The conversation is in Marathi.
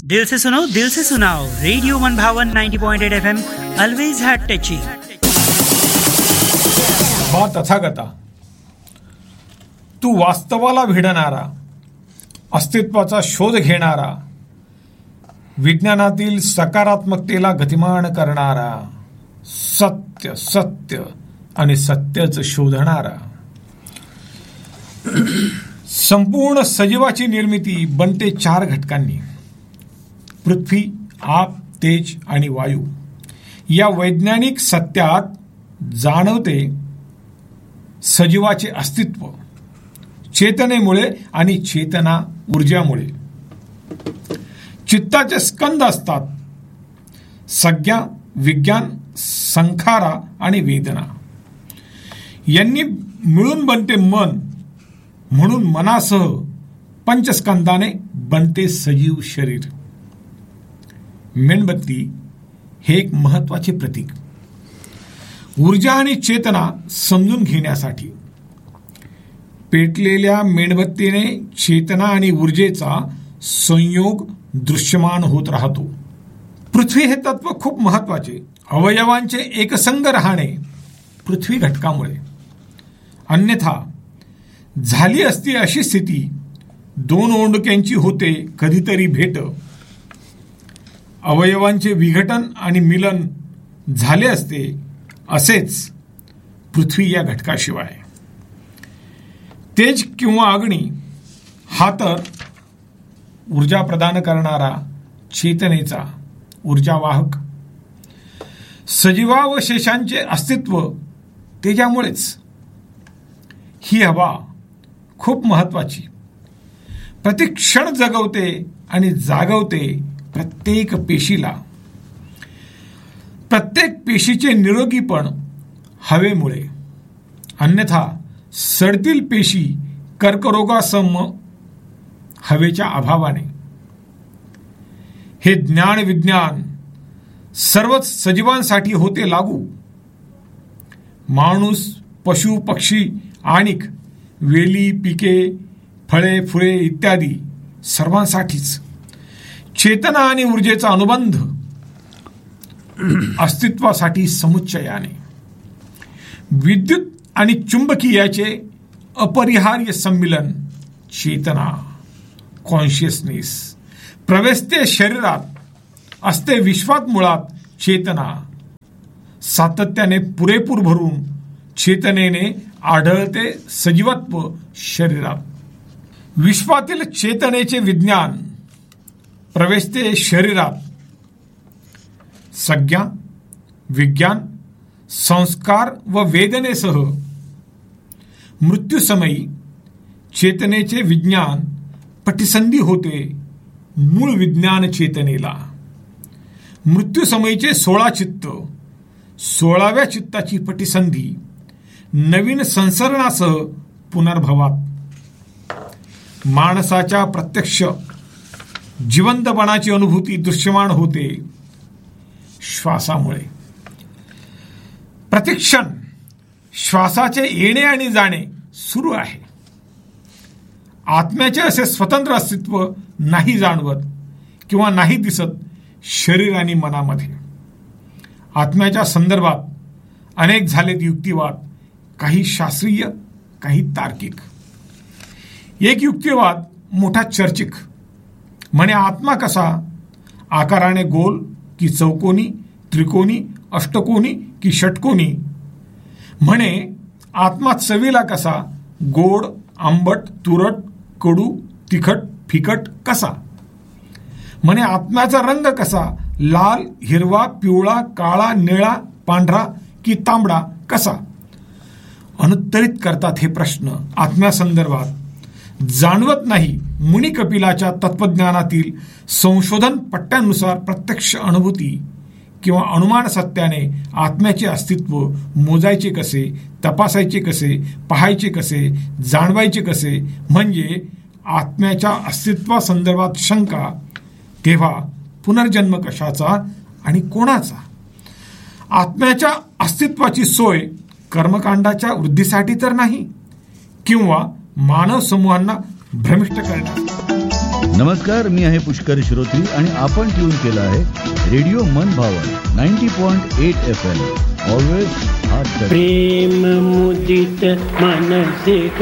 दिल से सुनाओ रेडियो मनभावन 90.8 FM always had touching. Tathagata, तू वास्तवाला भिडणारा, अस्तित्वाचा शोध घेणारा, विज्ञानातील सकारात्मकतेला गतिमान करणारा, सत्य सत्य आणि सत्यच शोधणारा. संपूर्ण सजीवाची निर्मिती बनते 4 घटकांनी: पृथ्वी, आप, तेज आणि वायू. या वैज्ञानिक सत्यात जाणवते सजीवाचे अस्तित्व चेतनेमुळे आणि चेतना ऊर्जामुळे. चित्ताचे स्कंद असतात: संज्ञा, विज्ञान, संखारा आणि वेदना. यांनी मिळून बनते मन. म्हणून मनासह पंचस्कंदाने बनते सजीव शरीर. मेणबत्ती हे एक महत्वाचे प्रतीक. ऊर्जा आणि चेतना समजून घेण्यासाठी पेटलेल्या मेणबत्तीने चेतना आणि ऊर्जेचा संयोग दृश्यमान होत राहतो. पृथ्वी हे तत्व खूप महत्वाचे. अवयवांचे एकसंग राहणे पृथ्वी घटकामुळे. अन्यथा झाली असती अशी स्थिती, 2 ओंडक्यांची होते कधीतरी भेट. अवयवांचे विघटन आणि मिलन झाले असते असेच पृथ्वी या घटकाशिवाय. तेज किंवा अग्नी हा तर ऊर्जा प्रदान करणारा चेतनेचा ऊर्जावाहक. सजीवावशेषांचे अस्तित्व तेजामुळेच. ही हवा खूप महत्वाची. प्रतिक्षण जगवते आणि जागवते प्रत्येक पेशीला. प्रत्येक पेशीचे निरोगीपण हवेमुळे. अन्यथा सडतील पेशी कर्करोगासम हवेच्या अभावाने. हे ज्ञान विज्ञान सर्वच सजीवांसाठी होते लागू. माणूस, पशु, पक्षी आणि वेली, पिके, फळे, फुले इत्यादी सर्वांसाठीच. चेतना आणि ऊर्जेचा अनुबंध अस्तित्वासाठी समुच्चयाने. विद्युत आणि चुंबकीयाचे अपरिहार्य संमिलन चेतना, कॉन्शियसनेस. प्रवेशते शरीरात, असते विश्वात मुळात चेतना. सातत्याने पुरेपूर भरून चेतनेने आढळते सजीवत्व शरीरात. विश्वातील चेतनेचे विज्ञान प्रवेशते शरीरात. संज्ञा, विज्ञान, संस्कार व वेदनेसह मृत्यूसमयी चेतनेचे विज्ञान पटिसंधी होते मूळ विज्ञान चेतनेला. मृत्यूसमयीचे 16 चित्त, 16व्या चित्ताची पटिसंधी नवीन संसरणासह पुनर्भवात. माणसाच्या प्रत्यक्ष जिवंतपणाची अनुभूती दृश्यमान होते श्वासामुळे. प्रतिक्षण श्वासाचे येणे आणि जाणे सुरू आहे. आत्म्याचे असे स्वतंत्र अस्तित्व नाही जाणवत किंवा नाही दिसत शरीर आणि मनामध्ये. आत्म्याच्या संदर्भात अनेक झालेत युक्तिवाद, काही शास्त्रीय, काही तार्किक. एक युक्तिवाद मोठा चर्चिक म्हणे आत्मा कसा, आकाराने गोल की चौकोनी, त्रिकोणी, अष्टकोनी की षटकोनी. म्हणे आत्मा चवीला कसा, गोड, आंबट, तुरट, कडू, तिखट, फिकट कसा. म्हणे आत्म्याचा रंग कसा, लाल, हिरवा, पिवळा, काळा, निळा, पांढरा की तांबडा कसा. अनुत्तरित करतात हे प्रश्न आत्म्यासंदर्भात जाणवत नाही. मुनी कपिलाच्या तत्वज्ञानातील संशोधन पट्ट्यानुसार प्रत्यक्ष अनुभूती किंवा अनुमान सत्याने आत्म्याचे अस्तित्व मोजायचे कसे, तपासायचे कसे, पाहायचे कसे, जाणवायचे कसे. म्हणजे आत्म्याच्या अस्तित्वासंदर्भात शंका, तेव्हा पुनर्जन्म कशाचा आणि कोणाचा. आत्म्याच्या अस्तित्वाची सोय कर्मकांडाच्या वृद्धीसाठी तर नाही, किंवा मानव समूहांना भ्रमिष्ट करण्यासाठी. नमस्कार, मी आहे पुष्कर श्रोत्री आणि आपण ट्यून केलं आहे रेडिओ मन भावन 90.8 FM. ऑलवेज प्रेम मुदित मनसे